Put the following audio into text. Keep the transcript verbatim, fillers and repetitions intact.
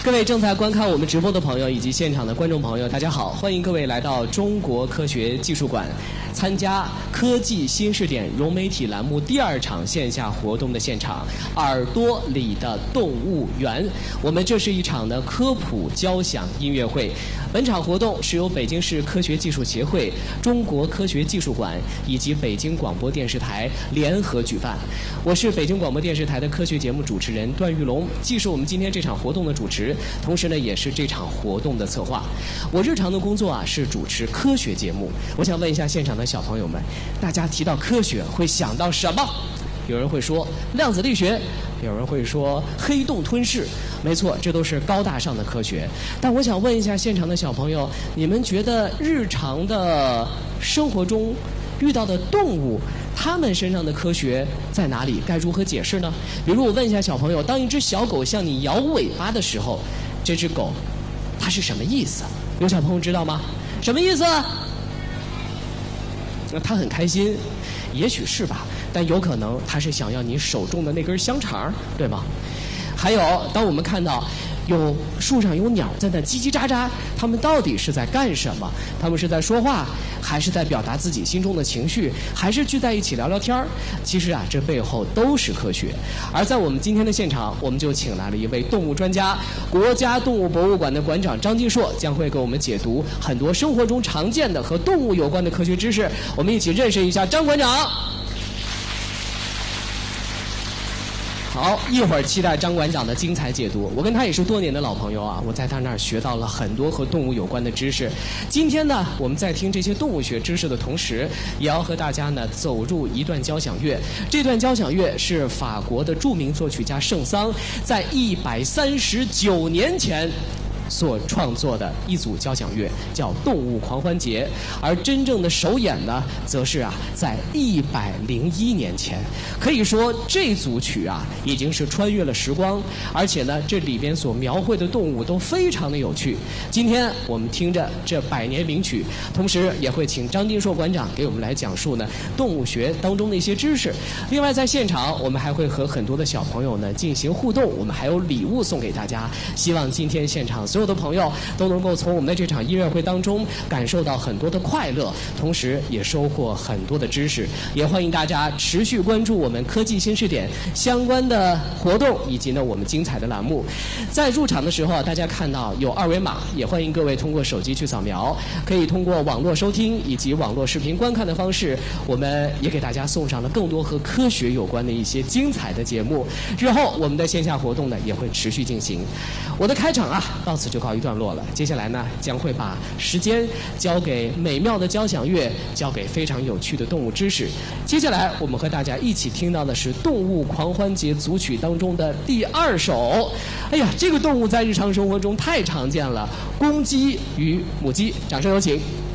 各位正在观看我们直播的朋友以及现场的观众朋友，大家好，欢迎各位来到中国科学技术馆，参加科技新视点融媒体栏目第二场线下活动的现场——耳朵里的动物园。我们这是一场的科普交响音乐会。本场活动是由北京市科学技术协会、中国科学技术馆以及北京广播电视台联合举办。我是北京广播电视台的科学节目主持人段玉龙，既是我们今天这场活动的主持，同时呢也是这场活动的策划。我日常的工作啊是主持科学节目。我想问一下现场的小朋友们，大家提到科学会想到什么？有人会说量子力学，有人会说黑洞吞噬，没错，这都是高大上的科学。但我想问一下现场的小朋友，你们觉得日常的生活中遇到的动物，它们身上的科学在哪里？该如何解释呢？比如我问一下小朋友，当一只小狗向你摇尾巴的时候，这只狗它是什么意思？有小朋友知道吗？什么意思？那它很开心，也许是吧，但有可能它是想要你手中的那根香肠，对吗？还有，当我们看到有树上有鸟在那叽叽喳喳，它们到底是在干什么？它们是在说话，还是在表达自己心中的情绪，还是聚在一起聊聊天儿？其实啊，这背后都是科学。而在我们今天的现场，我们就请来了一位动物专家，国家动物博物馆的馆长张金硕将会给我们解读很多生活中常见的和动物有关的科学知识。我们一起认识一下张馆长。好，一会儿期待张馆长的精彩解读。我跟他也是多年的老朋友啊，我在他那儿学到了很多和动物有关的知识。今天呢，我们在听这些动物学知识的同时，也要和大家呢走入一段交响乐。这段交响乐是法国的著名作曲家圣桑在一百三十九年前所创作的一组交响乐，叫《动物狂欢节》，而真正的首演呢，则是啊，在一百零一年前。可以说，这组曲啊，已经是穿越了时光，而且呢，这里边所描绘的动物都非常的有趣。今天我们听着这百年名曲，同时也会请张金硕馆长给我们来讲述呢动物学当中的一些知识。另外，在现场我们还会和很多的小朋友呢进行互动，我们还有礼物送给大家。希望今天现场所有所有的朋友都能够从我们的这场音乐会当中感受到很多的快乐，同时也收获很多的知识。也欢迎大家持续关注我们科技新视点相关的活动以及呢我们精彩的栏目。在入场的时候啊，大家看到有二维码，也欢迎各位通过手机去扫描，可以通过网络收听以及网络视频观看的方式，我们也给大家送上了更多和科学有关的一些精彩的节目。日后我们的线下活动呢也会持续进行。我的开场啊到此就告一段落了，接下来呢将会把时间交给美妙的交响乐，交给非常有趣的动物知识。接下来我们和大家一起听到的是《动物狂欢节》组曲当中的第二首。哎呀，这个动物在日常生活中太常见了，公鸡与母鸡，掌声有请。